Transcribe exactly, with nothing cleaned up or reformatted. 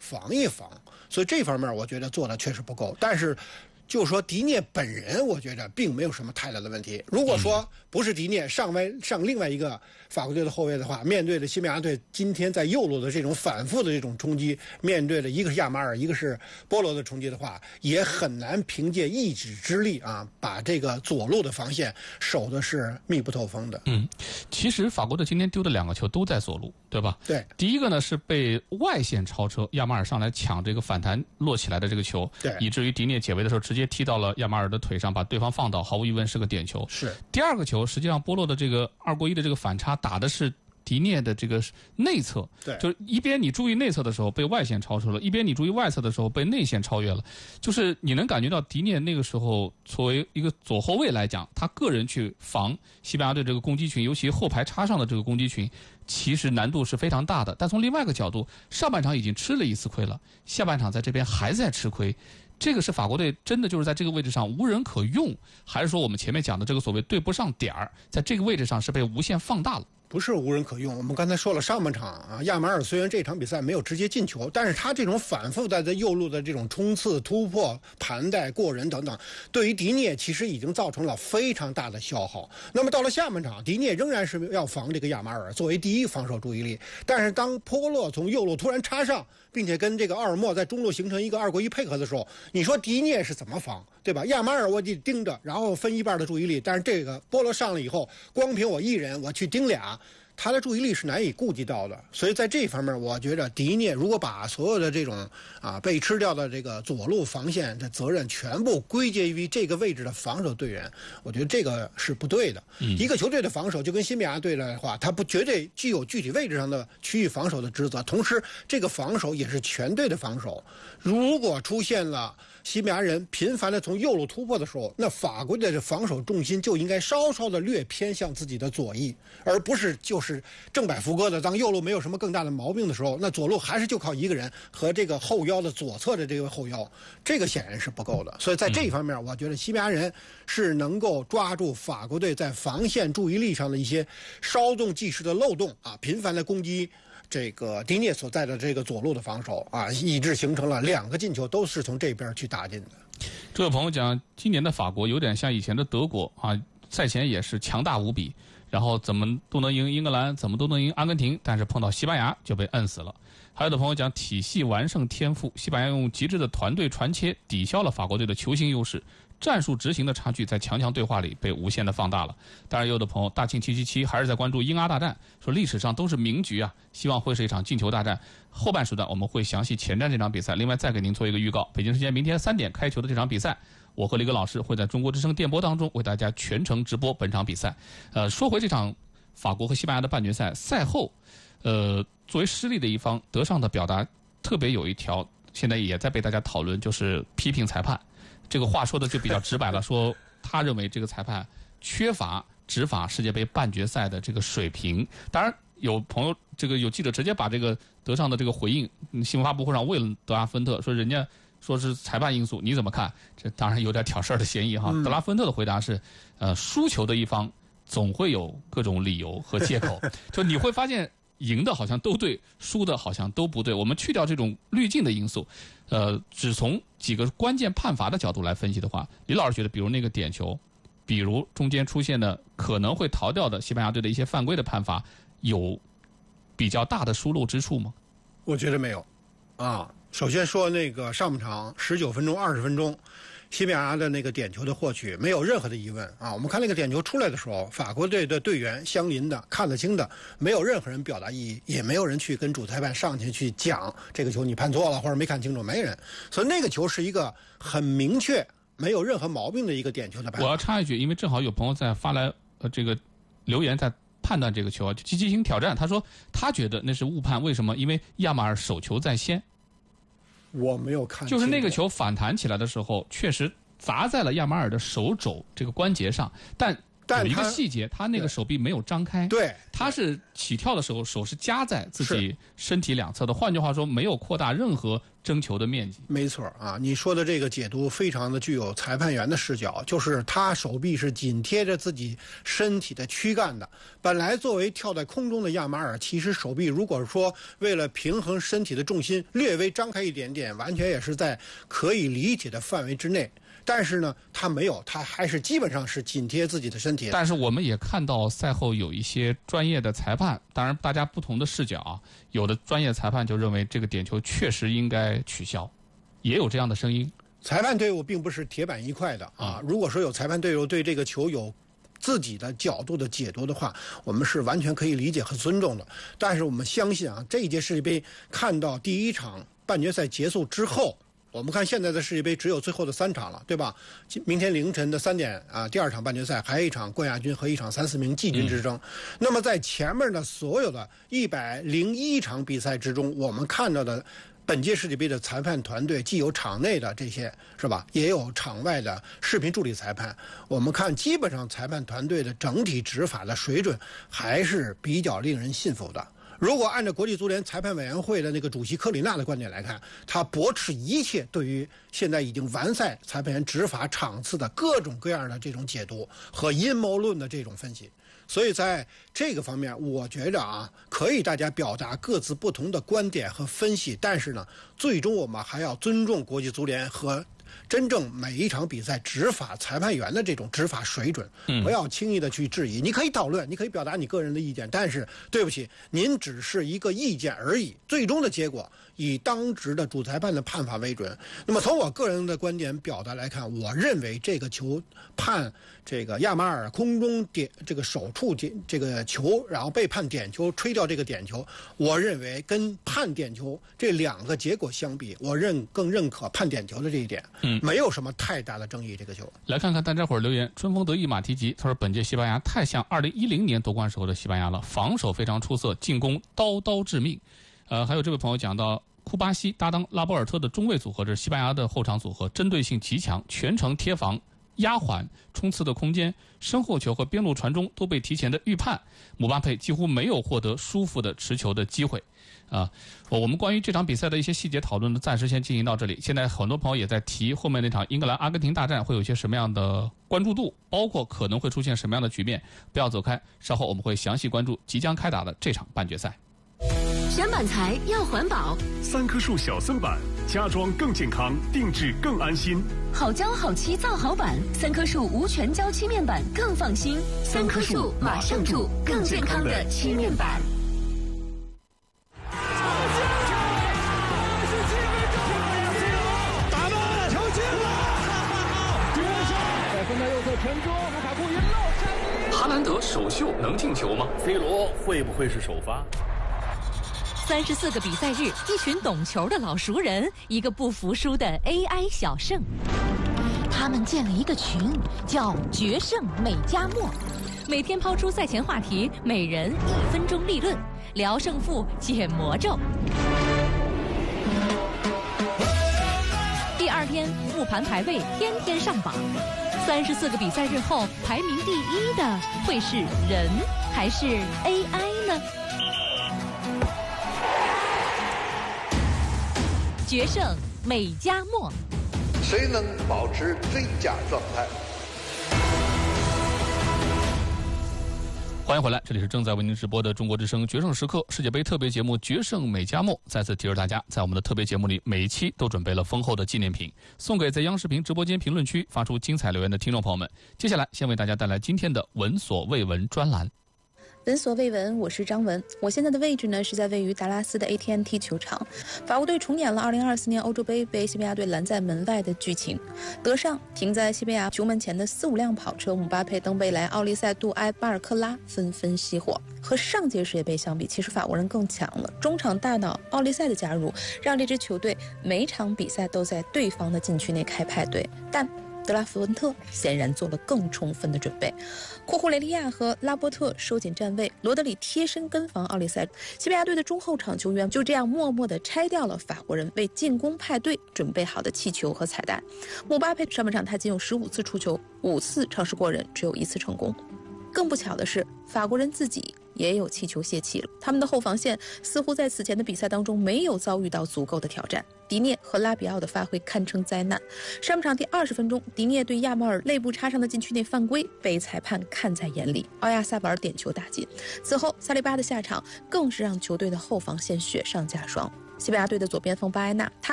防一防。所以这方面我觉得做的确实不够。但是就说迪涅本人，我觉得并没有什么太大的问题。如果说不是迪涅上外上另外一个法国队的后卫的话，面对着西班牙队今天在右路的这种反复的这种冲击，面对着一个是亚马尔，一个是波罗的冲击的话，也很难凭借一己之力啊，把这个左路的防线守的是密不透风的。 嗯，其实法国队今天丢的两个球都在左路，对吧？ 对。 第一个呢是被外线超车，亚马尔上来抢这个反弹落起来的这个球， 对， 以至于迪涅解围的时候直接踢到了亚马尔的腿上，把对方放倒，毫无疑问是个点球。 是。 第二个球，实际上波洛的这个二过一的这个反差打的是迪涅的这个内侧， 对， 就是一边你注意内侧的时候被外线超出了，一边你注意外侧的时候被内线超越了，就是你能感觉到迪涅那个时候作为一个左后卫来讲，他个人去防西班牙队这个攻击群，尤其后排插上的这个攻击群，其实难度是非常大的。但从另外一个角度，上半场已经吃了一次亏了，下半场在这边还在吃亏。这个是法国队真的就是在这个位置上无人可用，还是说我们前面讲的这个所谓对不上点儿，在这个位置上是被无限放大了？ 不是无人可用。我们刚才说了，上半场啊，亚马尔虽然这场比赛没有直接进球，但是他这种反复在在右路的这种冲刺、突破、盘带、过人等等，对于迪涅其实已经造成了非常大的消耗。那么到了下半场，迪涅仍然是要防这个亚马尔作为第一防守注意力，但是当波洛从右路突然插上，并且跟这个奥尔莫在中路形成一个二过一配合的时候，你说迪涅是怎么防，对吧？亚马尔我得盯着，然后分一半的注意力，但是这个波洛上了以后，光凭我一人我去盯俩，他的注意力是难以顾及到的。所以在这方面，我觉得迪涅如果把所有的这种啊被吃掉的这个左路防线的责任全部归结于这个位置的防守队员，我觉得这个是不对的。嗯、一个球队的防守就跟西班牙队的话，他不绝对具有具体位置上的区域防守的职责，同时这个防守也是全队的防守。如果出现了西班牙人频繁的从右路突破的时候，那法国队的防守重心就应该稍稍的略偏向自己的左翼，而不是就是正摆副歌的。当右路没有什么更大的毛病的时候，那左路还是就靠一个人和这个后腰的左侧的这个后腰，这个显然是不够的。所以在这一方面，我觉得西班牙人是能够抓住法国队在防线注意力上的一些稍纵即逝的漏洞啊，频繁的攻击这个迪涅所在的这个左路的防守啊，以致形成了两个进球都是从这边去打进的。 这位朋友讲，今年的法国有点像以前的德国啊，赛前也是强大无比，然后怎么都能赢英格兰，怎么都能赢阿根廷，但是碰到西班牙就被摁死了。还有的朋友讲体系完胜天赋，西班牙用极致的团队传切抵消了法国队的球星优势，战术执行的差距在强强对话里被无限的放大了。当然，有的朋友大庆七七七还是在关注英阿大战，说历史上都是名局啊，希望会是一场进球大战。后半时段我们会详细前瞻这场比赛，另外再给您做一个预告，北京时间明天三点开球的这场比赛，我和李戈老师会在中国之声电波当中为大家全程直播本场比赛。呃，说回这场法国和西班牙的半决赛赛后，呃，作为失利的一方，德尚的表达特别有一条，现在也在被大家讨论，就是批评裁判。这个话说的就比较直白了，说他认为这个裁判缺乏执法世界杯半决赛的这个水平。当然，有朋友这个有记者直接把这个德尚的这个回应，新闻发布会上问了德拉芬特，说人家说是裁判因素，你怎么看？这当然有点挑事儿的嫌疑哈。嗯、德拉芬特的回答是，呃，输球的一方总会有各种理由和借口，就你会发现赢的好像都对，输的好像都不对。我们去掉这种滤镜的因素，呃，只从几个关键判罚的角度来分析的话，李老师觉得，比如那个点球，比如中间出现的可能会逃掉的西班牙队的一些犯规的判罚，有比较大的疏漏之处吗？ 我觉得没有，啊，首先说那个上半场十九分钟、二十分钟。西班牙的那个点球的获取没有任何的疑问啊！我们看那个点球出来的时候，法国队的队员相邻的看得清的，没有任何人表达异议，也没有人去跟主裁判上去去讲这个球你判错了或者没看清楚，没人。所以那个球是一个很明确、没有任何毛病的一个点球的判罚。 我要插一句，因为正好有朋友在发来呃这个留言在判断这个球啊，积极性挑战，他说他觉得那是误判，为什么？因为亚马尔手球在先。 我没有看， 就是那个球反弹起来的时候，确实砸在了亚马尔的手肘这个关节上，但有一个细节，他那个手臂没有张开， 对， 他是起跳的时候手是夹在自己身体两侧的，换句话说，没有扩大任何争球的面积。 没错啊，你说的这个解读非常的具有裁判员的视角，就是他手臂是紧贴着自己身体的躯干的。本来作为跳在空中的亚马尔，其实手臂如果说为了平衡身体的重心略微张开一点点，完全也是在可以理解的范围之内。但是呢，他没有，他还是基本上是紧贴自己的身体。 但是我们也看到赛后有一些专业的裁判，当然大家不同的视角啊，有的专业裁判就认为这个点球确实应该取消，也有这样的声音。 裁判队伍并不是铁板一块的啊，如果说有裁判队伍对这个球有自己的角度的解读的话，我们是完全可以理解和尊重的。但是我们相信啊，这一届世界杯看到第一场半决赛结束之后，我们看现在的世界杯只有最后的三场了，对吧？明天凌晨的三点啊，第二场半决赛还有一场冠亚军和一场三四名季军之争。嗯、那么在前面的所有的一百零一场比赛之中，我们看到的本届世界杯的裁判团队，既有场内的这些是吧，也有场外的视频助理裁判。我们看基本上裁判团队的整体执法的水准还是比较令人信服的。如果按照国际足联裁判委员会的那个主席科里纳的观点来看，他驳斥一切对于现在已经完赛裁判员执法场次的各种各样的这种解读和阴谋论的这种分析。所以在这个方面，我觉着啊，可以大家表达各自不同的观点和分析，但是呢，最终我们还要尊重国际足联和真正每一场比赛执法裁判员的这种执法水准，不要轻易的去质疑。你可以讨论，你可以表达你个人的意见，但是对不起，您只是一个意见而已，最终的结果以当值的主裁判的判罚为准。那么从我个人的观点表达来看，我认为这个球判这个亚马尔空中点这个手触点这个球，然后被判点球，吹掉这个点球，我认为跟判点球这两个结果相比，我认更认可判点球的这一点。嗯，没有什么太大的争议。这个球， 来看看大家伙儿留言。春风得意马蹄疾，他说本届西班牙太像二零一零年夺冠时候的西班牙了，防守非常出色，进攻刀刀致命。呃，还有这位朋友讲到库巴西搭档拉波尔特的中卫组合，这是西班牙的后场组合，针对性极强，全程贴防。压缓冲刺的空间，身后球和边路传中都被提前的预判，姆巴佩几乎没有获得舒服的持球的机会。啊，我们关于这场比赛的一些细节讨论呢，暂时先进行到这里。现在很多朋友也在提后面那场英格兰阿根廷大战会有一些什么样的关注度，包括可能会出现什么样的局面。不要走开，稍后我们会详细关注即将开打的这场半决赛。 选板材要环保， 三棵树小森板，家装更健康，定制更安心。 好胶好漆造好板，三棵树无全胶漆面板更放心。三棵树马上住更健康的漆面板。 打门，球进了！在分在右侧传中，卢卡库云漏。 哈兰德首秀能进球吗 ？C 罗会不会是首发？ 三十四个比赛日，一群懂球的老熟人，一个不服输的 A I 小胜。他们建了一个群，叫“决胜美加墨”，每天抛出赛前话题，每人一分钟立论，聊胜负，解魔咒。第二天复盘排位，天天上榜。三十四个比赛日后，排名第一的会是人还是 A I 呢？决胜美加墨， 谁能保持最佳状态？ 欢迎回来，这里是正在为您直播的中国之声决胜时刻世界杯特别节目《决胜美加墨》。再次提示大家，在我们的特别节目里，每一期都准备了丰厚的纪念品，送给在央视频直播间评论区发出精彩留言的听众朋友们。接下来，先为大家带来今天的闻所未闻专栏。 闻所未闻，我是张文。我现在的位置呢是在位于达拉斯的 A T and T 球场。法国队重演了二零二四年欧洲杯被西班牙队拦在门外的剧情。德尚停在西班牙球门前的四五辆跑车，姆巴佩、登贝莱、奥利塞、杜埃、巴尔克拉纷纷熄火。和上届世界杯相比，其实法国人更强了。中场大脑奥利塞的加入，让这支球队每场比赛都在对方的禁区内开派对，但德拉福文特显然做了更充分的准备。库库雷利亚和拉波特收紧站位，罗德里贴身跟防奥利塞。西班牙队的中后场球员就这样默默地拆掉了法国人为进攻派对准备好的气球和彩蛋。姆巴佩上半场他仅有十五次出球，五次尝试过人，只有一次成功。更不巧的是，法国人自己也有气球泄气了。他们的后防线似乎在此前的比赛当中没有遭遇到足够的挑战。迪涅和拉比奥的发挥堪称灾难。上半场第二十分钟，迪涅对亚马尔肋部插上的禁区内犯规，被裁判看在眼里，奥亚萨巴尔点球打进。此后，萨利巴的下场更是让球队的后防线雪上加霜。西班牙队的左边锋巴埃纳，他